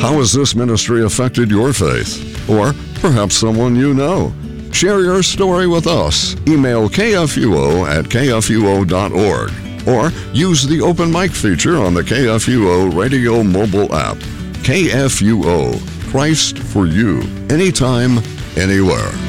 How has this ministry affected your faith? Or perhaps someone you know? Share your story with us. Email kfuo@kfuo.org or use the open mic feature on the KFUO radio mobile app. KFUO, Christ for you, anytime, anywhere.